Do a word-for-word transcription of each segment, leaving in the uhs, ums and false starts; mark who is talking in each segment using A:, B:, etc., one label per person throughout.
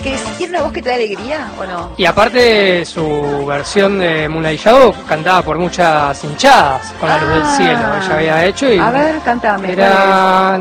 A: ¿Que tiene una voz que te da alegría o no?
B: Y aparte su versión de Moonlight Shadow cantada por muchas hinchadas con La Luz del Cielo. Ella había hecho y...
A: A ver, cántame.
B: Era...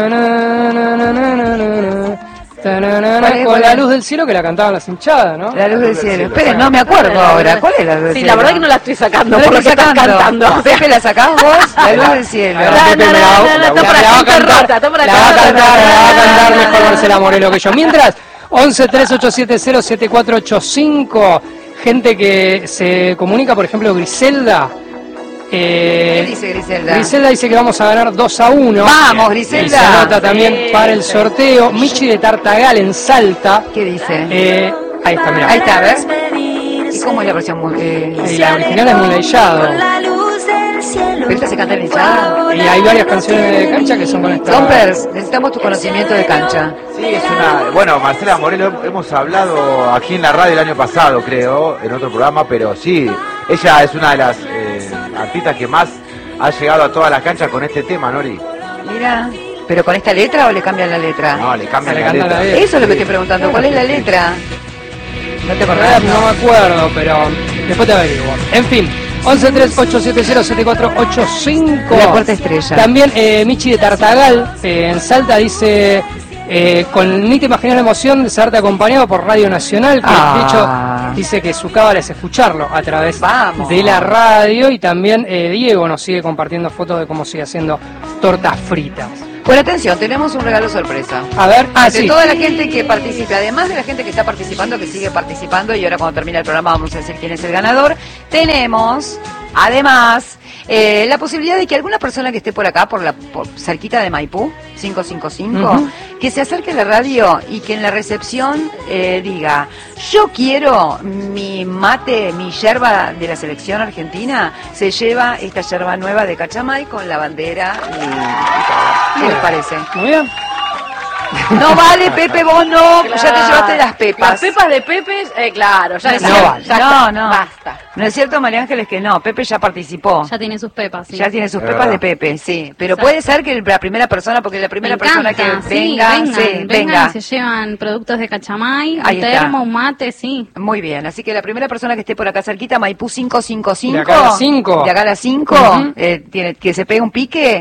B: Con La Luz del Cielo, que la cantaban las hinchadas, ¿no?
A: La Luz del Cielo. Esperen, no me acuerdo ahora. ¿Cuál es La Luz del Cielo?
C: Sí, la verdad que no la estoy sacando,
A: no
C: por
A: la
C: lo que
A: estoy
C: estás
A: sacando.
C: cantando.
A: Pepe, ¿la sacás vos? La Luz del Cielo.
B: La va a cantar, la va a cantar mejor Marcela Morelo que yo. Mientras, once tres ocho siete cero siete cuatro ocho cinco, gente que se comunica, por ejemplo, Griselda. Eh,
A: ¿Qué dice Griselda?
B: Griselda dice que vamos a ganar dos a uno.
A: Vamos, Griselda.
B: Y se anota también
C: Sí,
B: para el
C: sí.
B: sorteo. Michi de Tartagal en Salta.
A: ¿Qué dice?
B: Eh, ahí está, mira.
A: Ahí está, a ver. ¿Y cómo es la versión? muy- Eh,
B: Y la original es Moonlight Shadow.
A: ¿Pero esta se canta en hinchada?
B: Y hay varias canciones de cancha que son con esta.
A: Sompers, necesitamos tu conocimiento de cancha.
D: Sí, es una... Bueno, Marcela Morelo, hemos hablado aquí en la radio el año pasado, creo, en otro programa, pero sí, ella es una de las eh, artistas que más ha llegado a todas las canchas con este tema, Nori.
A: Mira, ¿pero con esta letra o le cambian la letra?
D: No, le cambian
B: Se le
D: la
B: canta
D: letra.
B: la letra.
A: Eso es lo que estoy preguntando, ¿cuál es la letra? ¿No te
B: En
A: acordás?
B: realidad no me acuerdo, pero después te averiguo. En fin, once tres ocho siete cero siete cuatro ocho cinco.
A: La Cuarta Estrella.
B: También eh, Michi de Tartagal, eh, en Salta, dice... Eh, con ni te imaginas la emoción de saberte acompañado por Radio Nacional, que
A: Ah.
B: de hecho dice que su cábala es escucharlo a través
A: Vamos.
B: de la radio. Y también eh, Diego nos sigue compartiendo fotos de cómo sigue haciendo tortas fritas.
A: Bueno, atención, tenemos un regalo sorpresa.
B: A ver, ah,
A: Entre
B: sí.
A: toda la gente que participe, además de la gente que está participando, que sigue participando, y ahora cuando termine el programa vamos a decir quién es el ganador, tenemos, además, eh, la posibilidad de que alguna persona que esté por acá, por la por cerquita de Maipú, cinco cinco cinco,
B: Ujú.
A: que se acerque a la radio y que en la recepción eh, diga, yo quiero mi mate, mi yerba de la selección argentina, se lleva esta yerba nueva de Cachamay con la bandera y, y todo. ¿Qué les parece?
B: Muy bien.
A: No vale, Pepe, vos no, ya te
C: Claro.
A: llevaste las pepas.
C: Las pepas de Pepe, eh, claro, ya
A: No,
C: está,
A: no vale.
C: ya
A: No,
C: está,
A: no.
C: basta.
A: No es cierto, María Ángeles, que no, Pepe ya participó.
E: Ya tiene sus pepas, sí.
A: Ya tiene sus
D: Es
A: pepas de
D: verdad.
A: Pepe, sí. Pero
E: Exacto.
A: puede ser que la primera persona, porque la primera
E: Me
A: persona
E: encanta,
A: que
E: sí,
A: venga,
E: vengan,
A: sí,
E: vengan
A: venga.
E: y se llevan productos de Cachamay,
A: Ahí
E: un
A: está.
E: termo, un mate, sí.
A: Muy bien, así que la primera persona que esté por acá cerquita, Maipú cinco cinco cinco.
B: De acá a las cinco.
A: De acá a las cinco,
B: Ujú.
A: eh, tiene, que se pegue un pique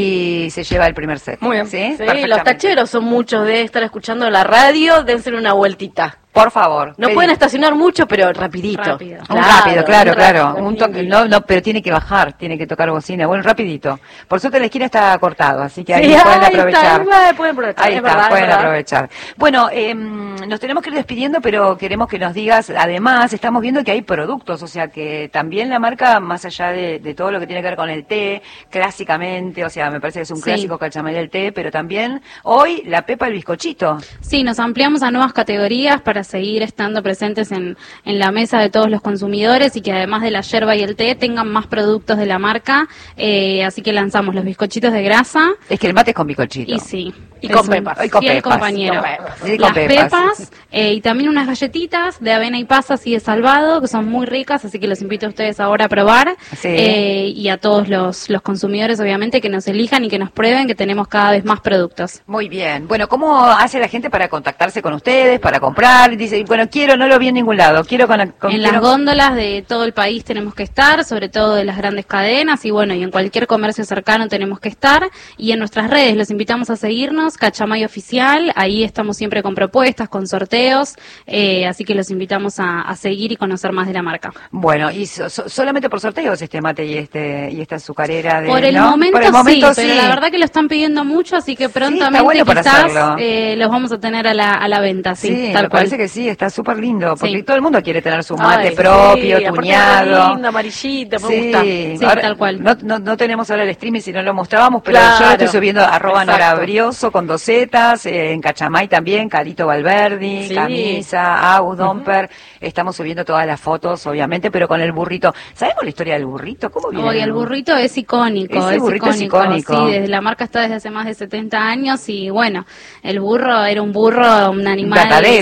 A: y se lleva el primer set.
B: Muy bien.
A: ¿Sí?
C: Sí, los
A: Perfectamente.
C: tacheros son muchos de estar escuchando la radio, dense una vueltita.
A: Por favor.
C: No
A: pedí.
C: pueden estacionar mucho, pero rapidito.
E: Rápido.
A: Un rápido, claro,
C: un
A: claro.
C: rápido,
A: Un toque,
C: rapidito.
A: no, no, pero tiene que bajar, tiene que tocar bocina. Bueno, rapidito. Por suerte la esquina está cortado, así que ahí
C: Sí,
A: pueden
C: ahí
A: aprovechar.
C: está, ahí pueden aprovechar,
A: Ahí
C: es
A: está,
C: verdad, es
A: pueden
C: verdad.
A: aprovechar. Bueno, eh, nos tenemos que ir despidiendo, pero queremos que nos digas, además, estamos viendo que hay productos, o sea que también la marca, más allá de, de todo lo que tiene que ver con el té, clásicamente, o sea, me parece que es un
E: Sí.
A: clásico Cachamay del té, pero también hoy la pepa el bizcochito.
E: Sí, nos ampliamos a nuevas categorías para seguir estando presentes en, en la mesa de todos los consumidores y que además de la yerba y el té tengan más productos de la marca. Eh, así que lanzamos los bizcochitos de grasa
A: Es que el mate es con bizcochito.
E: y sí.
C: Y
E: es
C: con
E: un
C: pepas.
A: Y con
E: fiel
A: pepas.
E: compañero.
A: Y con pepas. Y con
E: Las
A: pepas.
E: pepas eh, y también unas galletitas de avena y pasas y de salvado que son muy ricas, así que los invito a ustedes ahora a probar.
A: Sí.
E: Eh, y a todos los, los consumidores, obviamente, que nos elijan y que nos prueben que tenemos cada vez más productos.
A: Muy bien. Bueno, ¿cómo hace la gente para contactarse con ustedes, para comprar? Dice, bueno, quiero, no lo vi en ningún lado. Quiero con, con
E: En las
A: quiero-
E: góndolas de todo el país tenemos que estar, sobre todo de las grandes cadenas, y bueno, y en cualquier comercio cercano tenemos que estar. Y en nuestras redes los invitamos a seguirnos, Cachamay Oficial, ahí estamos siempre con propuestas, con sorteos, eh, así que los invitamos a, a seguir y conocer más de la marca.
A: Bueno, y so- so- solamente por sorteos este mate y este y esta azucarera de
E: Por el,
A: ¿no?
E: momento,
A: Por el momento
E: sí,
A: sí,
E: pero la verdad que lo están pidiendo mucho, así que prontamente
A: está bueno para
E: quizás
A: hacerlo.
E: eh, los vamos a tener a la, a la venta, sí,
A: Sí,
E: tal
A: me
E: cual.
A: parece que sí, está súper lindo, porque
E: Sí.
A: todo el mundo quiere tener su mate
C: Ay,
A: propio,
C: sí, aparte
A: tuñado.
C: es lindo, amarillito, me
A: Sí,
C: gusta.
E: Sí,
A: ahora,
E: tal cual.
A: No, no, no tenemos ahora el streaming si no lo mostrábamos, pero
C: Claro,
A: yo estoy subiendo arroba
C: exacto.
A: Nora Brioso con dos zetas, eh, en Cachamay también, Carito Valverdi,
C: Sí.
A: Camisa, Au, Domper, estamos subiendo todas las fotos, obviamente, pero con el burrito. ¿Sabemos la historia del burrito? ¿Cómo viene?
E: Hoy el burrito es icónico,
A: Ese
E: es
A: burrito es
E: icónico,
A: icónico.
E: sí, desde la marca está desde hace más de setenta años y bueno, el burro era un burro, un animal,
A: Matadero.
E: sí, sí,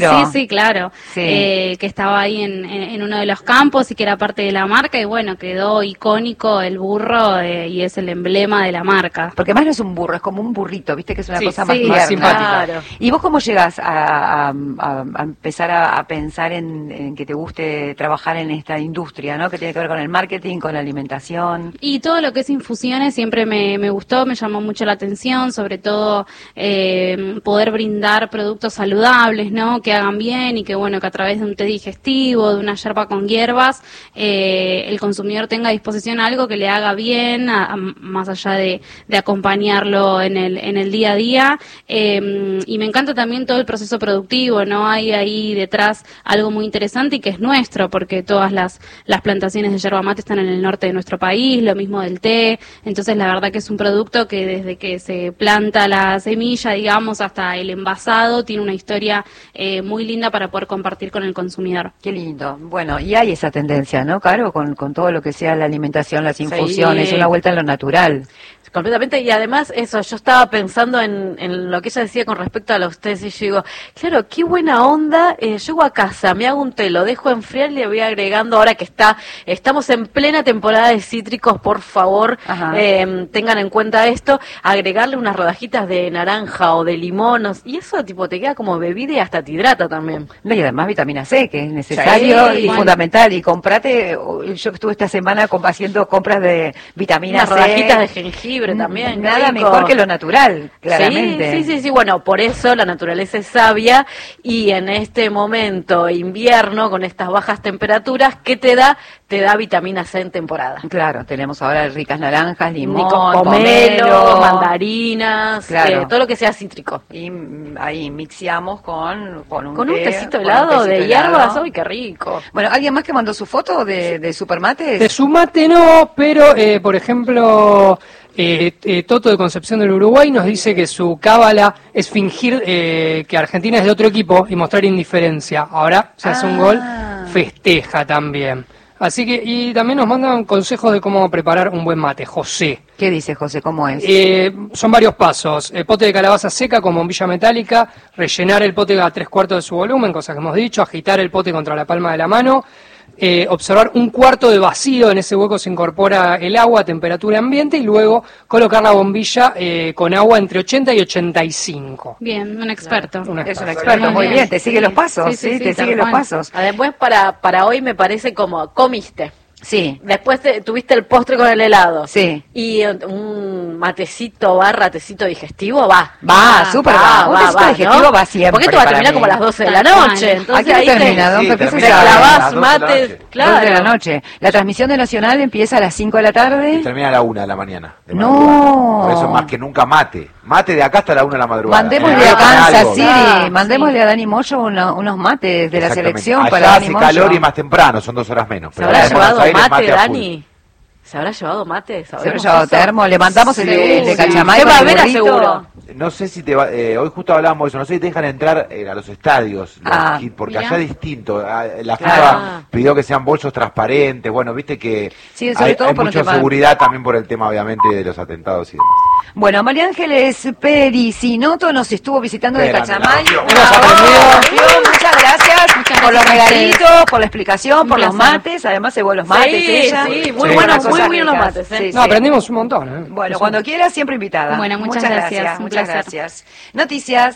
E: claro,
A: Sí.
E: eh, que estaba ahí en, en, en uno de los campos y que era parte de la marca y bueno, quedó icónico el burro eh, y es el emblema de la marca.
A: Porque más no es un burro, es como un burrito, viste que es una
B: Sí,
A: cosa
E: sí,
A: más
E: más
A: tierna.
B: simpática.
C: Claro.
A: ¿Y vos cómo llegas a, a- a- a empezar a, a pensar en, en que te guste trabajar en esta industria, ¿no? Que tiene que ver con el marketing, con la alimentación.
E: Y todo lo que es infusiones siempre me, me gustó, me llamó mucho la atención, sobre todo eh, poder brindar productos saludables, ¿no? Que hagan bien y que bueno, que a través de un té digestivo, de una yerba con hierbas, eh, el consumidor tenga a disposición algo que le haga bien, a- a- más allá de, de acompañarlo en el, en el día a día. Eh, y me encanta también todo el proceso productivo, ¿no? Hay ahí detrás algo muy interesante y que es nuestro, porque todas las, las plantaciones de yerba mate están en el norte de nuestro país, lo mismo del té. Entonces, la verdad que es un producto que desde que se planta la semilla, digamos, hasta el envasado, tiene una historia eh, muy linda para poder compartir con el consumidor.
A: Qué lindo. Bueno, y hay esa tendencia, ¿no, Caro? Con, con todo lo que sea la alimentación, las infusiones,
C: Sí.
A: una vuelta en lo natural.
C: Completamente, y además eso, yo estaba pensando en, en lo que ella decía con respecto a los tés, y yo digo, claro, qué buena onda, eh, llego a casa, me hago un té, lo dejo enfriar y le voy agregando, ahora que está, estamos en plena temporada de cítricos, por favor,
A: Ajá.
C: eh, tengan en cuenta esto, agregarle unas rodajitas de naranja o de limón, o- y eso tipo te queda como bebida y hasta te hidrata también.
A: No, y además vitamina C, que es necesario
C: Sí,
A: y
C: bueno.
A: fundamental. Y comprate, yo que estuve esta semana com- haciendo compras de vitamina
C: Unas
A: C.
C: rodajitas de jengibre también. qué
A: Nada
C: rico.
A: mejor que lo natural, claramente.
C: Sí, sí, sí, sí, bueno, por eso la naturaleza es sabia y en este momento invierno con estas bajas temperaturas, ¿qué te da? Te da vitamina C en temporada.
A: Claro, tenemos ahora ricas naranjas, limón,
C: Nico-
A: pomelo,
C: pomelo, mandarinas,
A: Claro.
C: eh, todo lo que sea cítrico.
A: y mm, ahí mixiamos con, con un,
C: Con un
A: té,
C: tecito
A: con un
C: helado
A: tecito
C: de
A: helado.
C: hierbas, ¡uy, qué rico!
A: Bueno, ¿alguien más que mandó su foto de, de supermates?
B: De su mate no, pero eh, por ejemplo, eh, eh, Toto de Concepción del Uruguay nos dice que su cábala es fingir eh, que Argentina es de otro equipo y mostrar indiferencia. Ahora se hace un
A: Ah.
B: gol, festeja también. Así que, y también nos mandan consejos de cómo preparar un buen mate. José.
A: ¿Qué dice José? ¿Cómo es?
B: Eh, son varios pasos. Eh, pote de calabaza seca con bombilla metálica, rellenar el pote a tres cuartos de su volumen, cosa que hemos dicho, agitar el pote contra la palma de la mano, eh, observar un cuarto de vacío, en ese hueco se incorpora el agua a temperatura ambiente y luego colocar la bombilla eh, con agua entre ochenta y ochenta y cinco.
E: Bien, un experto.
B: Una
A: Es un
B: experta.
A: experto, muy
E: Muy
A: bien,
E: bien.
A: te sigue los pasos, sí,
E: Sí, sí, sí,
A: te
E: tal
A: sigue los
E: cual.
A: pasos.
C: Después para, para hoy me parece como comiste.
A: Sí,
C: Después te- tuviste el postre con el helado.
A: sí.
C: Y eh, un matecito barra tecito digestivo va.
A: Va, súper va. Un tecito digestivo
C: ¿no?
A: va siempre
C: Porque esto va a
A: para
C: terminar
A: mí.
C: como a las doce de la
E: Tal cual.
C: noche. Entonces
A: ¿A qué hora
C: ahí te-
A: termina, don
D: Sí,
A: Pepe?
D: termina
A: Se
C: te
D: a las
A: sabe.
C: clavás
D: doce de la
C: mates,
D: noche.
C: claro.
A: Dos de la noche. La transmisión de Nacional empieza a las cinco de la
D: Y
A: tarde.
D: termina a la una de la mañana. de
A: No.
D: madrugada. Por eso más que nunca mate. Mate de acá hasta la una de la madrugada.
A: Mandémosle
D: Eh,
A: a Kansas
D: algo.
A: City,
C: Ah,
A: mandémosle a Dani Moyo uno- unos mates de la
D: Exactamente.
A: selección
D: Allá
A: para Dani
D: hace
A: Moyo.
D: calor y más temprano, son dos horas menos.
C: ¿Se
D: pero
C: habrá
D: en Buenos
C: llevado
D: Aires,
C: mate,
D: a full.
C: Dani? ¿Se habrá llevado mate?
A: Se habrá
C: ¿Sabemos
A: llevado
C: eso?
A: termo, le mandamos el de, el de
C: Seguro.
A: Cachamay
C: ¿Qué
A: con
C: va a
A: el
C: haber,
A: burrito.
C: aseguro?
D: No sé si te va, eh, hoy justo hablábamos de eso, no sé si te dejan entrar eh, a los estadios, los
A: Ah,
D: kits, porque
E: mira.
D: allá es distinto. Ah, La
A: Claro.
D: FIFA pidió que sean bolsos transparentes, bueno, viste que
A: Sí, sobre
D: hay,
A: todo
D: hay
A: por un
D: mucha
A: tema-
D: seguridad también por el tema, obviamente, de los atentados y demás.
A: Bueno, María Ángeles Pericinoto nos estuvo visitando de
D: Espérame,
A: Cachamay.
D: la
A: Un
B: Hemos
A: abrazo.
B: aprendido.
A: Muchas gracias
E: Muchas
A: por los
E: gracias a ustedes.
A: regalitos, por la explicación,
E: Un
A: por los
E: placer.
A: mates. Además, se los mates
C: Sí,
A: ella.
C: sí, muy
B: Sí.
C: buenos,
A: Cosas
C: muy buenos los
A: ricas.
C: mates, ¿eh?
A: Sí,
B: No,
A: sí.
B: aprendimos un montón. ¿eh?
A: Bueno,
B: Eso.
A: cuando quieras, siempre invitada.
E: Bueno, muchas gracias, un
A: muchas
E: placer.
A: gracias. Noticias.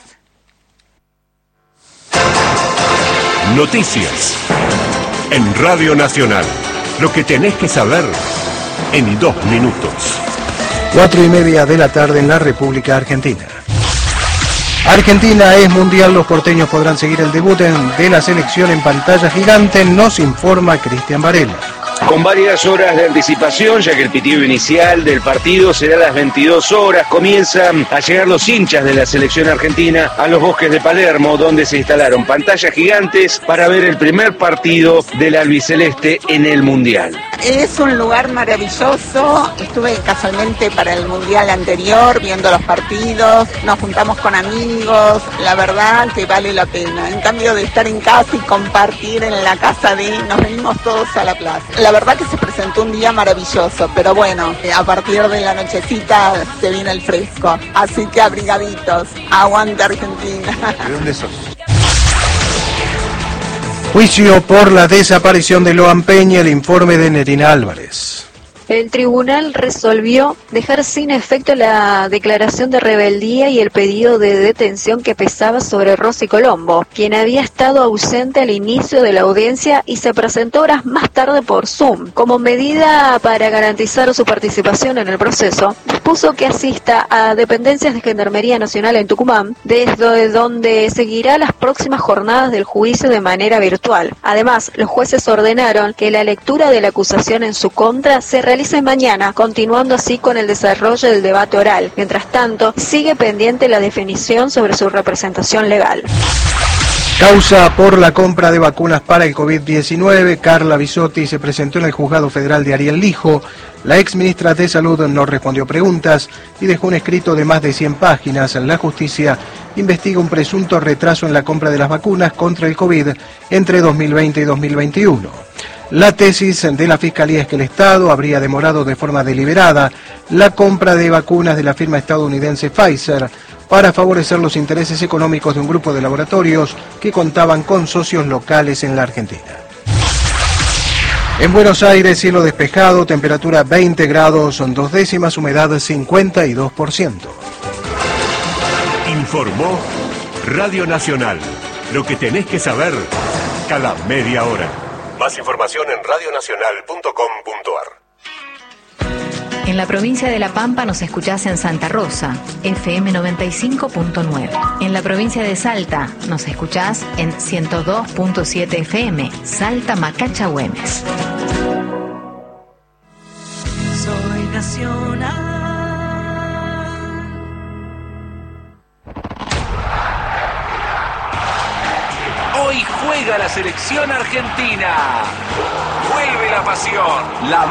F: Noticias. En Radio Nacional. Lo que tenés que saber en dos minutos.
G: Cuatro y media de la tarde en la República Argentina. Argentina es mundial, los porteños podrán seguir el debut en- de la selección en pantalla gigante, nos informa Cristian Varela.
H: Con varias horas de anticipación, ya que el pitido inicial del partido será a las veintidós horas, comienzan a llegar los hinchas de la selección argentina a los bosques de Palermo, donde se instalaron pantallas gigantes para ver el primer partido del albiceleste en el Mundial.
I: Es un lugar maravilloso, estuve casualmente para el mundial anterior viendo los partidos, nos juntamos con amigos, la verdad que vale la pena. En cambio de estar en casa y compartir en la casa de, nos venimos todos a la plaza. La verdad que se presentó un día maravilloso, pero bueno, a partir de la nochecita se viene el fresco, así que abrigaditos, aguante Argentina.
D: ¿De dónde sos?
G: Juicio por la desaparición de Loan Peña, el informe de Nerina Álvarez.
J: El tribunal resolvió dejar sin efecto la declaración de rebeldía y el pedido de detención que pesaba sobre Rosy Colombo, quien había estado ausente al inicio de la audiencia y se presentó horas más tarde por Zoom. Como medida para garantizar su participación en el proceso, dispuso que asista a dependencias de Gendarmería Nacional en Tucumán, desde donde seguirá las próximas jornadas del juicio de manera virtual. Además, los jueces ordenaron que la lectura de la acusación en su contra se realice mañana, continuando así con el desarrollo del debate oral. Mientras tanto, sigue pendiente la definición sobre su representación legal.
G: Causa por la compra de vacunas para el COVID diecinueve. Carla Bisotti se presentó en el juzgado federal de Ariel Lijo. La exministra de Salud no respondió preguntas y dejó un escrito de más de cien páginas. La justicia investiga un presunto retraso en la compra de las vacunas contra el COVID entre dos mil veinte y dos mil veintiuno. La tesis de la Fiscalía es que el Estado habría demorado de forma deliberada la compra de vacunas de la firma estadounidense Pfizer para favorecer los intereses económicos de un grupo de laboratorios que contaban con socios locales en la Argentina. En Buenos Aires, cielo despejado, temperatura veinte grados, son dos décimas, humedad cincuenta y dos por ciento.
F: Informó Radio Nacional. Lo que tenés que saber cada media hora. Más información en radio nacional punto com punto ar.
K: En la provincia de La Pampa nos escuchás en Santa Rosa, F M noventa y cinco punto nueve. En la provincia de Salta nos escuchás en ciento dos punto siete F M, Salta Macacha Güemes.
L: Soy nacional. Hoy juega la selección argentina. Vuelve la pasión. La